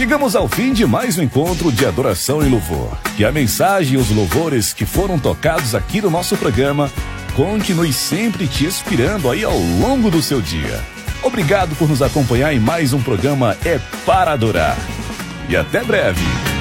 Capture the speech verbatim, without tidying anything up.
Chegamos ao fim de mais um encontro de adoração e louvor. Que a mensagem e os louvores que foram tocados aqui no nosso programa continue sempre te inspirando aí ao longo do seu dia. Obrigado por nos acompanhar em mais um programa É Para Adorar. E até breve.